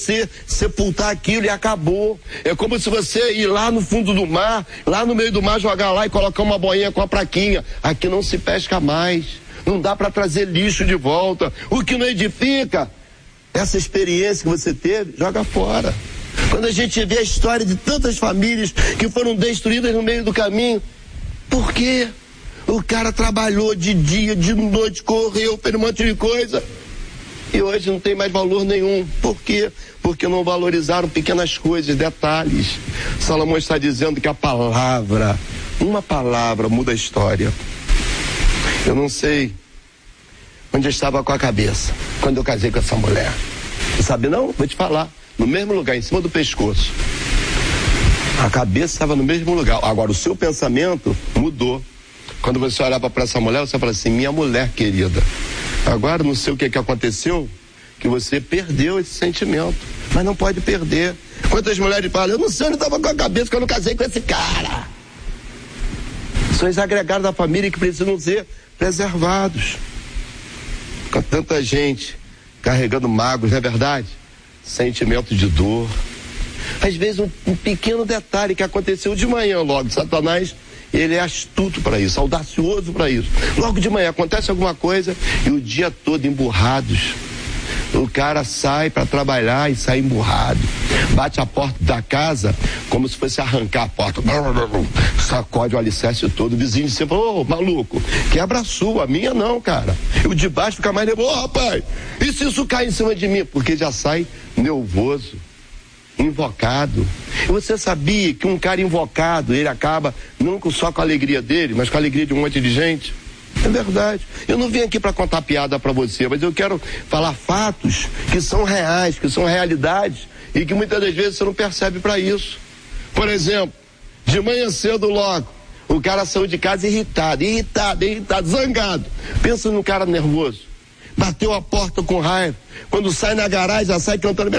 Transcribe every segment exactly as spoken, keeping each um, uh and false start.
você sepultar aquilo e acabou. É como se você ir lá no fundo do mar, lá no meio do mar, jogar lá e colocar uma boinha com a plaquinha. Aqui não se pesca mais. Não dá para trazer lixo de volta. O que não edifica, essa experiência que você teve, joga fora. Quando a gente vê a história de tantas famílias que foram destruídas no meio do caminho, por quê? O cara trabalhou de dia, de noite, correu, fez um monte de coisa. E hoje não tem mais valor nenhum. Por quê? Porque não valorizaram pequenas coisas, detalhes. Salomão está dizendo que a palavra, uma palavra muda a história. Eu não sei onde eu estava com a cabeça quando eu casei com essa mulher. Você sabe não? Vou te falar. No mesmo lugar, em cima do pescoço. A cabeça estava no mesmo lugar. Agora o seu pensamento mudou. Quando você olhava para essa mulher, você fala assim, minha mulher querida. Agora não sei o que que aconteceu, que você perdeu esse sentimento, mas não pode perder. Quantas mulheres falam, eu não sei onde estava com a cabeça quando eu casei com esse cara. São os agregados da família que precisam ser preservados. Com tanta gente carregando mágoas, não é verdade? Sentimento de dor. Às vezes um, um pequeno detalhe que aconteceu de manhã logo, Satanás, ele é astuto para isso, audacioso para isso. Logo de manhã acontece alguma coisa e o dia todo emburrados. O cara sai para trabalhar e sai emburrado. Bate a porta da casa como se fosse arrancar a porta. Sacode o alicerce todo. O vizinho de cima falou, ô, maluco, quebra a sua, a minha não, cara. E o de baixo fica mais nervoso, ô, rapaz, e se isso cair em cima de mim? Porque já sai nervoso, invocado. E você sabia que um cara invocado, ele acaba não só com a alegria dele, mas com a alegria de um monte de gente? É verdade. Eu não vim aqui para contar piada para você, mas eu quero falar fatos que são reais, que são realidades e que muitas das vezes você não percebe para isso. Por exemplo, de manhã cedo logo, o cara saiu de casa irritado, irritado, irritado, zangado. Pensa num cara nervoso. Bateu a porta com raiva. Quando sai na garagem, já sai cantando.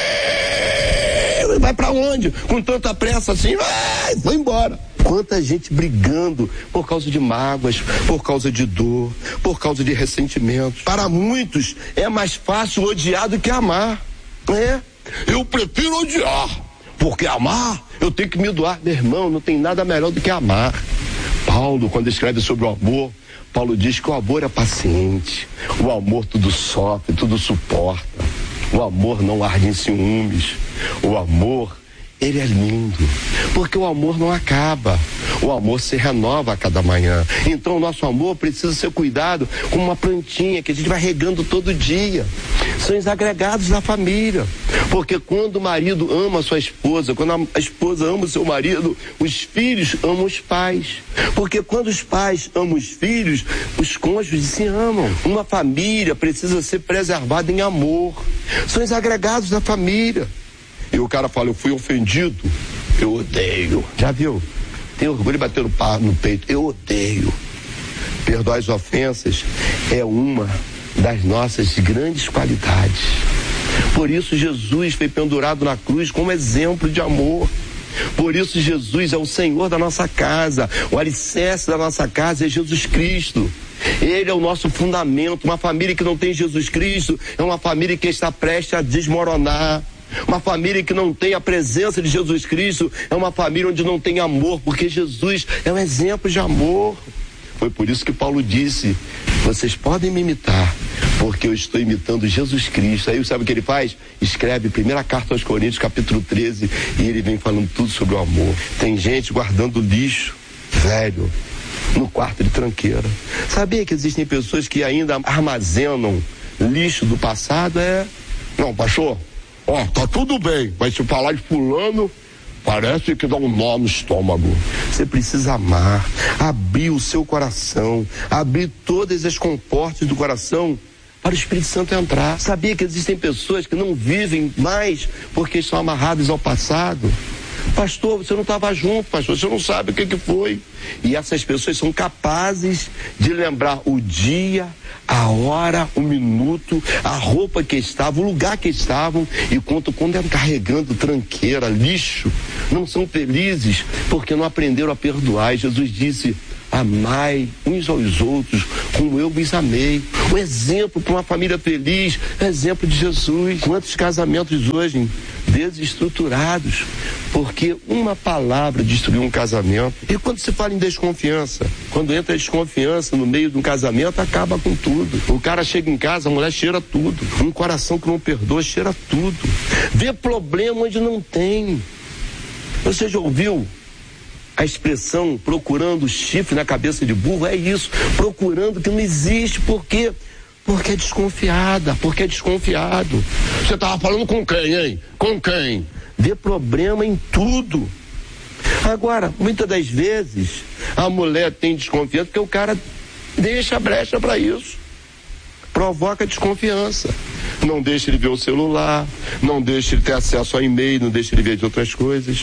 Vai pra onde? Com tanta pressa assim, vai, foi embora. Quanta gente brigando por causa de mágoas, por causa de dor, por causa de ressentimentos. Para muitos é mais fácil odiar do que amar. É, eu prefiro odiar, porque amar eu tenho que me doar. Meu irmão, não tem nada melhor do que amar. Paulo, quando escreve sobre o amor, Paulo diz que o amor é paciente, o amor tudo sofre, tudo suporta. O amor não arde em ciúmes. O amor, ele é lindo, porque o amor não acaba. O amor se renova a cada manhã. Então o nosso amor precisa ser cuidado como uma plantinha que a gente vai regando todo dia. São os agregados da família. Porque quando o marido ama a sua esposa, quando a esposa ama o seu marido, os filhos amam os pais. Porque quando os pais amam os filhos, os cônjuges se amam. Uma família precisa ser preservada em amor. São os agregados da família. E o cara fala, eu fui ofendido, eu odeio. Já viu? Tem orgulho de bater no, par, no peito, eu odeio. Perdoar as ofensas é uma das nossas grandes qualidades. Por isso Jesus foi pendurado na cruz como exemplo de amor. Por isso Jesus é o Senhor da nossa casa. O alicerce da nossa casa é Jesus Cristo. Ele é o nosso fundamento. Uma família que não tem Jesus Cristo é uma família que está prestes a desmoronar. Uma família que não tem a presença de Jesus Cristo é uma família onde não tem amor, porque Jesus é um exemplo de amor. Foi por isso que Paulo disse, vocês podem me imitar, porque eu estou imitando Jesus Cristo. Aí sabe o que ele faz? Escreve primeira carta aos Coríntios, capítulo treze, e ele vem falando tudo sobre o amor. Tem gente guardando lixo velho no quarto de tranqueira. Sabia que existem pessoas que ainda armazenam lixo do passado? É, não, pastor, ó, tá tudo bem, mas se falar de fulano, parece que dá um nó no estômago. Você precisa amar, abrir o seu coração, abrir todas as comportas do coração para o Espírito Santo entrar. Sabia que existem pessoas que não vivem mais porque estão amarradas ao passado? Pastor, você não estava junto, pastor, você não sabe o que que foi. E essas pessoas são capazes de lembrar o dia, a hora, o minuto, a roupa que estavam, o lugar que estavam, e quando, quando eram carregando tranqueira, lixo, não são felizes porque não aprenderam a perdoar. E Jesus disse, Amai uns aos outros como eu vos amei. O exemplo para uma família feliz, é exemplo de Jesus. Quantos casamentos hoje desestruturados, porque uma palavra destruiu um casamento. E quando se fala em desconfiança, quando entra a desconfiança no meio de um casamento, acaba com tudo. O cara chega em casa, a mulher cheira tudo. Um coração que não perdoa cheira tudo. Vê problema onde não tem. Você já ouviu a expressão procurando chifre na cabeça de burro? É isso, procurando que não existe. Por quê? Porque é desconfiada, porque é desconfiado. Você estava falando com quem, hein? Com quem? Vê problema em tudo. Agora, muitas das vezes, a mulher tem desconfiança porque o cara deixa a brecha para isso. Provoca desconfiança. Não deixa ele ver o celular, não deixa ele ter acesso ao e-mail, não deixa ele ver de outras coisas.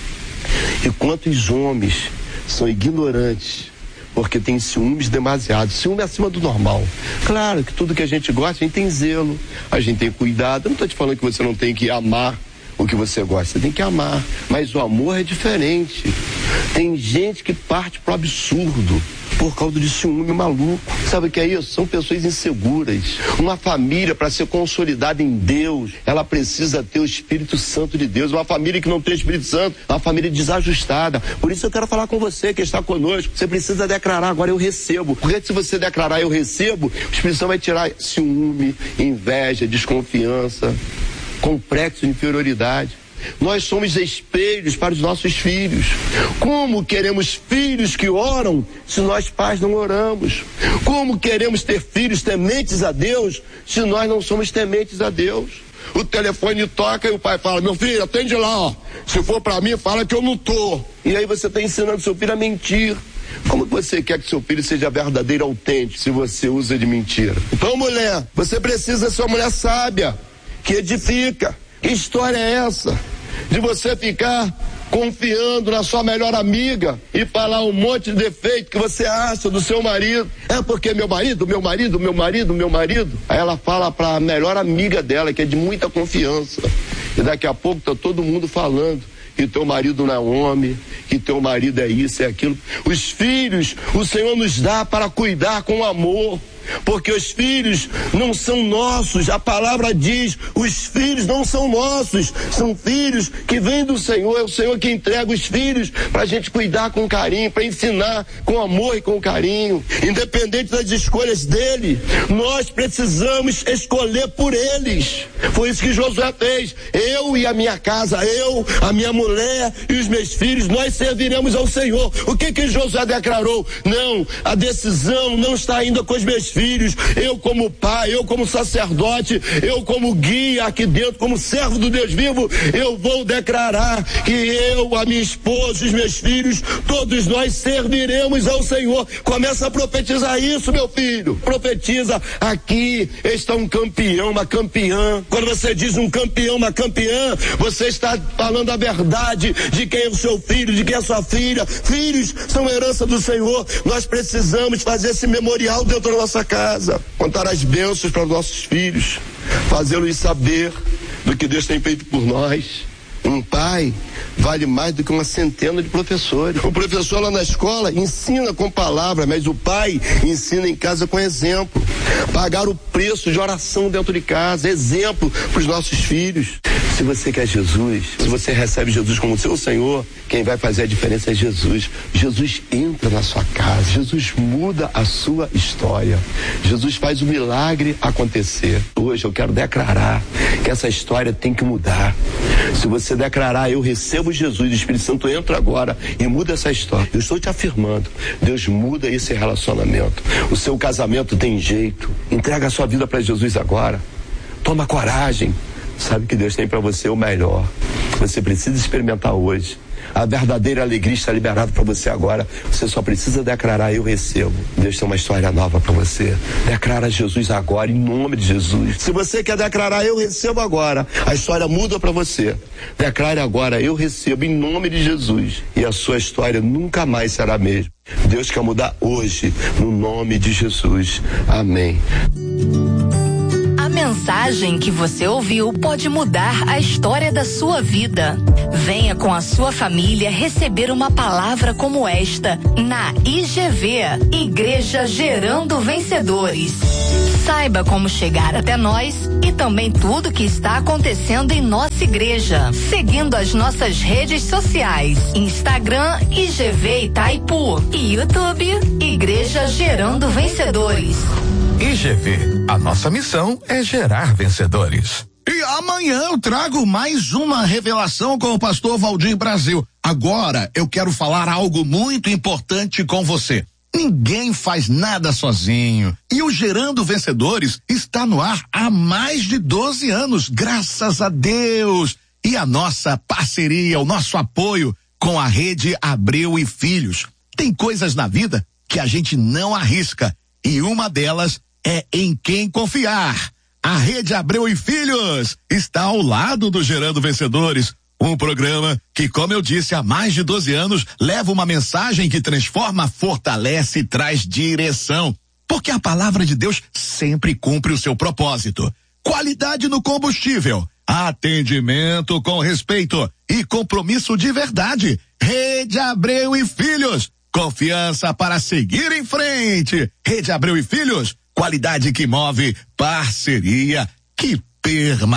E quantos homens são ignorantes porque tem ciúmes demasiado, ciúme acima do normal. Claro que tudo que a gente gosta, a gente tem zelo, a gente tem cuidado. Eu não estou te falando que você não tem que amar o que você gosta, você tem que amar, mas o amor é diferente. Tem gente que parte pro absurdo por causa de ciúme maluco. Sabe o que é isso? São pessoas inseguras. Uma família, para ser consolidada em Deus, ela precisa ter o Espírito Santo de Deus. Uma família que não tem o Espírito Santo é uma família desajustada. Por isso eu quero falar com você que está conosco. Você precisa declarar: agora eu recebo. Porque se você declarar eu recebo, o Espírito Santo vai tirar ciúme, inveja, desconfiança, complexo de inferioridade. Nós somos espelhos para os nossos filhos. Como queremos filhos que oram se nós pais não oramos? Como queremos ter filhos tementes a Deus se nós não somos tementes a Deus? O telefone toca e o pai fala: meu filho, atende lá, ó. Se for para mim, fala que eu não tô. E aí você está ensinando seu filho a mentir. Como você quer que seu filho seja verdadeiro, autêntico, se você usa de mentira? Então, mulher, você precisa ser uma mulher sábia, que edifica. Que história é essa de você ficar confiando na sua melhor amiga e falar um monte de defeito que você acha do seu marido? É porque meu marido, meu marido, meu marido, meu marido. Aí ela fala para a melhor amiga dela, que é de muita confiança, e daqui a pouco tá todo mundo falando que teu marido não é homem, que teu marido é isso, é aquilo. Os filhos, o Senhor nos dá para cuidar com amor, porque os filhos não são nossos. A palavra diz: os filhos não são nossos, são filhos que vêm do Senhor. É o Senhor que entrega os filhos para a gente cuidar com carinho, para ensinar com amor e com carinho, independente das escolhas dele. Nós precisamos escolher por eles. Foi isso que Josué fez. Eu e a minha casa, eu, a minha mulher e os meus filhos, nós serviremos ao Senhor. O que que Josué declarou? Não, a decisão não está ainda com os meus filhos. Eu como pai, eu como sacerdote, eu como guia aqui dentro, como servo do Deus vivo, eu vou declarar que eu, a minha esposa, os meus filhos, todos nós serviremos ao Senhor. Começa a profetizar isso, meu filho. Profetiza: aqui está um campeão, uma campeã. Quando você diz um campeão, uma campeã, você está falando a verdade de quem é o seu filho, de quem é a sua filha. Filhos são herança do Senhor. Nós precisamos fazer esse memorial dentro da nossa casa, contar as bênçãos para os nossos filhos, fazê-los saber do que Deus tem feito por nós. Um pai vale mais do que uma centena de professores. O professor lá na escola ensina com palavras, mas o pai ensina em casa com exemplo. Pagar o preço de oração dentro de casa, exemplo para os nossos filhos. Se você quer Jesus, se você recebe Jesus como seu Senhor, quem vai fazer a diferença é Jesus. Jesus entra na sua casa, Jesus muda a sua história, Jesus faz o milagre acontecer. Hoje eu quero declarar que essa história tem que mudar. Se você declarar: eu recebo Jesus, o Espírito Santo entra agora e muda essa história, eu estou te afirmando, Deus muda esse relacionamento. O seu casamento tem jeito. Entrega a sua vida para Jesus agora. Toma coragem. Sabe que Deus tem para você o melhor. Você precisa experimentar hoje. A verdadeira alegria está liberada para você agora. Você só precisa declarar: eu recebo. Deus tem uma história nova para você. Declara Jesus agora, em nome de Jesus. Se você quer declarar: eu recebo agora, a história muda para você. Declare agora: eu recebo, em nome de Jesus. E a sua história nunca mais será a mesma. Deus quer mudar hoje, no nome de Jesus. Amém. A mensagem mensagem que você ouviu pode mudar a história da sua vida. Venha com a sua família receber uma palavra como esta na I G V, Igreja Gerando Vencedores. Saiba como chegar até nós e também tudo que está acontecendo em nossa igreja, seguindo as nossas redes sociais, Instagram I G V Itaipu e YouTube Igreja Gerando Vencedores. I G V, a nossa missão é gerar vencedores. E amanhã eu trago mais uma revelação com o pastor Valdir Brasil. Agora eu quero falar algo muito importante com você. Ninguém faz nada sozinho. E o Gerando Vencedores está no ar há mais de doze anos, graças a Deus. E a nossa parceria, o nosso apoio com a Rede Abreu e Filhos. Tem coisas na vida que a gente não arrisca. E uma delas é em quem confiar. A Rede Abreu e Filhos está ao lado do Gerando Vencedores. Um programa que, como eu disse, há mais de doze anos, leva uma mensagem que transforma, fortalece e traz direção. Porque a palavra de Deus sempre cumpre o seu propósito. Qualidade no combustível, atendimento com respeito e compromisso de verdade. Rede Abreu e Filhos, confiança para seguir em frente. Rede Abreu e Filhos, qualidade que move, parceria que permanece.